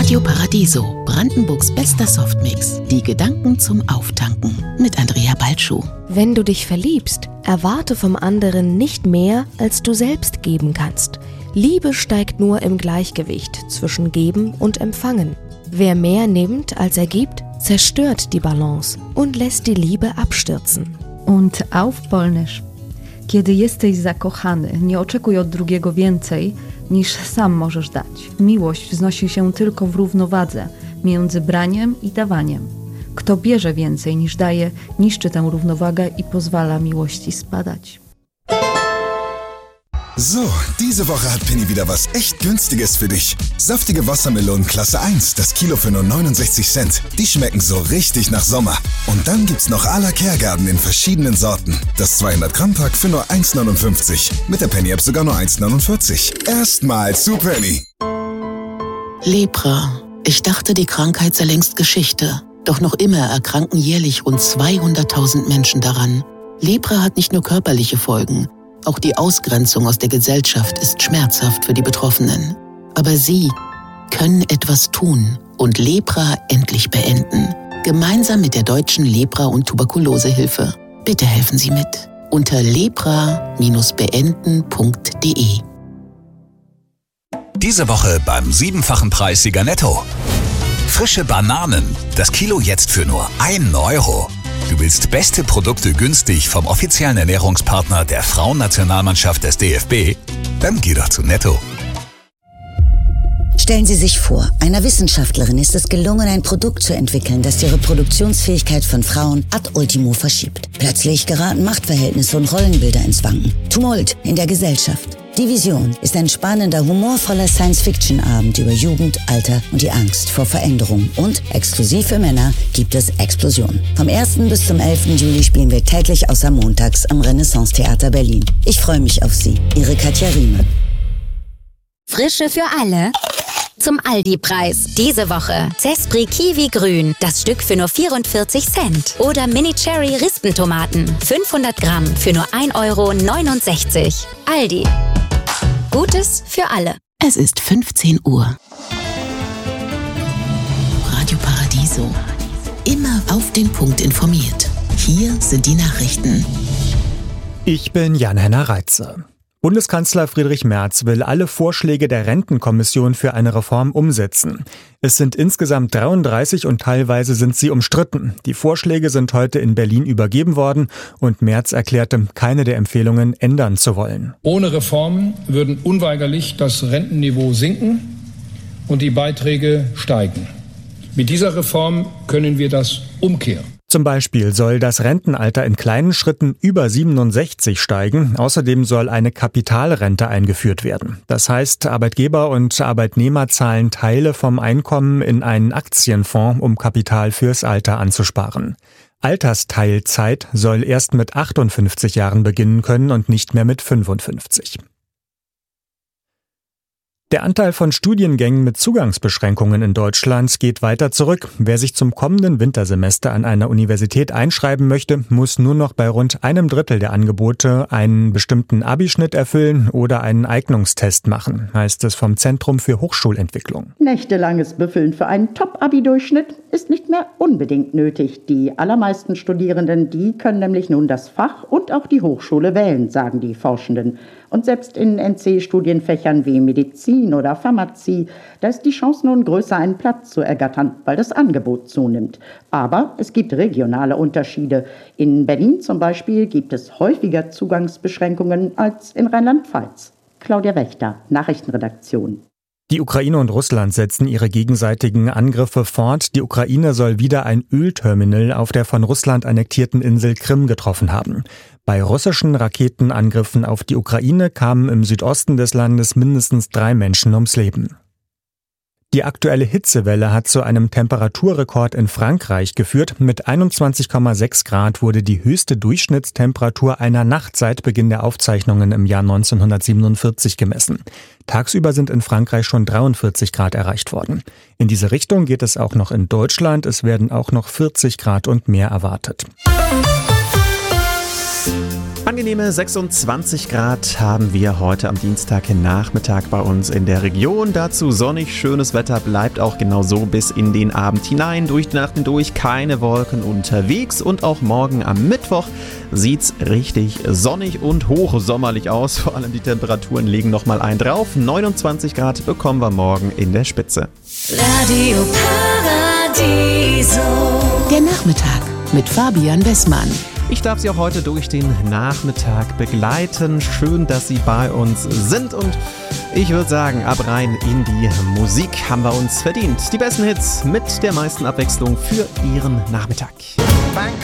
Radio Paradiso, Brandenburgs bester Softmix. Die Gedanken zum Auftanken mit Andrea Balschuh. Wenn du dich verliebst, erwarte vom anderen nicht mehr, als du selbst geben kannst. Liebe steigt nur im Gleichgewicht zwischen Geben und Empfangen. Wer mehr nimmt, als er gibt, zerstört die Balance und lässt die Liebe abstürzen. Und auf Polnisch. Kiedy jesteś zakochany, nie oczekuj od drugiego więcej, niż sam możesz dać. Miłość wznosi się tylko w równowadze między braniem i dawaniem. Kto bierze więcej niż daje, niszczy tę równowagę i pozwala miłości spadać. So, diese Woche hat Penny wieder was echt Günstiges für dich. Saftige Wassermelonen Klasse 1, das Kilo für nur 69 Cent. Die schmecken so richtig nach Sommer. Und dann gibt's noch à la Kergarten in verschiedenen Sorten. Das 200 Gramm Pack für nur 1,59. Mit der Penny App sogar nur 1,49. Erstmal zu Penny. Lepra. Ich dachte, die Krankheit sei längst Geschichte. Doch noch immer erkranken jährlich rund 200.000 Menschen daran. Lepra hat nicht nur körperliche Folgen. Auch die Ausgrenzung aus der Gesellschaft ist schmerzhaft für die Betroffenen. Aber Sie können etwas tun und Lepra endlich beenden. Gemeinsam mit der Deutschen Lepra- und Tuberkulosehilfe. Bitte helfen Sie mit. Unter lepra-beenden.de. Diese Woche beim 7-fachen Preis Sieger Netto. Frische Bananen. Das Kilo jetzt für nur 1 Euro. Du willst beste Produkte günstig vom offiziellen Ernährungspartner der Frauennationalmannschaft des DFB? Dann geh doch zu Netto. Stellen Sie sich vor, einer Wissenschaftlerin ist es gelungen, ein Produkt zu entwickeln, das die Reproduktionsfähigkeit von Frauen ad ultimo verschiebt. Plötzlich geraten Machtverhältnisse und Rollenbilder ins Wanken. Tumult in der Gesellschaft. Die Vision ist ein spannender, humorvoller Science-Fiction-Abend über Jugend, Alter und die Angst vor Veränderung. Und exklusiv für Männer gibt es Explosion. Vom 1. bis zum 11. Juli spielen wir täglich außer montags am Renaissance-Theater Berlin. Ich freue mich auf Sie. Ihre Katja Rieme. Frische für alle. Zum Aldi-Preis. Diese Woche Zespri Kiwi Grün, das Stück für nur 44 Cent. Oder Mini Cherry Rispentomaten, 500 Gramm für nur 1,69 Euro. Aldi. Gutes für alle. Es ist 15 Uhr. Radio Paradiso. Immer auf den Punkt informiert. Hier sind die Nachrichten. Ich bin Jan-Henner Reitze. Bundeskanzler Friedrich Merz will alle Vorschläge der Rentenkommission für eine Reform umsetzen. Es sind insgesamt 33 und teilweise sind sie umstritten. Die Vorschläge sind heute in Berlin übergeben worden und Merz erklärte, keine der Empfehlungen ändern zu wollen. Ohne Reformen würden unweigerlich das Rentenniveau sinken und die Beiträge steigen. Mit dieser Reform können wir das umkehren. Zum Beispiel soll das Rentenalter in kleinen Schritten über 67 steigen. Außerdem soll eine Kapitalrente eingeführt werden. Das heißt, Arbeitgeber und Arbeitnehmer zahlen Teile vom Einkommen in einen Aktienfonds, um Kapital fürs Alter anzusparen. Altersteilzeit soll erst mit 58 Jahren beginnen können und nicht mehr mit 55. Der Anteil von Studiengängen mit Zugangsbeschränkungen in Deutschland geht weiter zurück. Wer sich zum kommenden Wintersemester an einer Universität einschreiben möchte, muss nur noch bei rund 1/3 der Angebote einen bestimmten Abischnitt erfüllen oder einen Eignungstest machen, heißt es vom Zentrum für Hochschulentwicklung. Nächtelanges Büffeln für einen Top-Abi-Durchschnitt ist nicht mehr unbedingt nötig. Die allermeisten Studierenden, die können nämlich nun das Fach und auch die Hochschule wählen, sagen die Forschenden. Und selbst in NC-Studienfächern wie Medizin oder Pharmazie, da ist die Chance nun größer, einen Platz zu ergattern, weil das Angebot zunimmt. Aber es gibt regionale Unterschiede. In Berlin zum Beispiel gibt es häufiger Zugangsbeschränkungen als in Rheinland-Pfalz. Claudia Wächter, Nachrichtenredaktion. Die Ukraine und Russland setzen ihre gegenseitigen Angriffe fort. Die Ukraine soll wieder ein Ölterminal auf der von Russland annektierten Insel Krim getroffen haben. Bei russischen Raketenangriffen auf die Ukraine kamen im Südosten des Landes mindestens 3 Menschen ums Leben. Die aktuelle Hitzewelle hat zu einem Temperaturrekord in Frankreich geführt. Mit 21,6 Grad wurde die höchste Durchschnittstemperatur einer Nacht seit Beginn der Aufzeichnungen im Jahr 1947 gemessen. Tagsüber sind in Frankreich schon 43 Grad erreicht worden. In diese Richtung geht es auch noch in Deutschland. Es werden auch noch 40 Grad und mehr erwartet. Angenehme 26 Grad haben wir heute am Dienstagnachmittag bei uns in der Region. Dazu sonnig, schönes Wetter bleibt auch genau so bis in den Abend hinein. Durch die Nacht hindurch keine Wolken unterwegs und auch morgen am Mittwoch sieht's richtig sonnig und hochsommerlich aus. Vor allem die Temperaturen legen nochmal einen drauf. 29 Grad bekommen wir morgen in der Spitze. Radio Paradiso. Der Nachmittag mit Fabian Wessmann. Ich darf Sie auch heute durch den Nachmittag begleiten. Schön, dass Sie bei uns sind und ich würde sagen, ab rein in die Musik haben wir uns verdient. Die besten Hits mit der meisten Abwechslung für Ihren Nachmittag.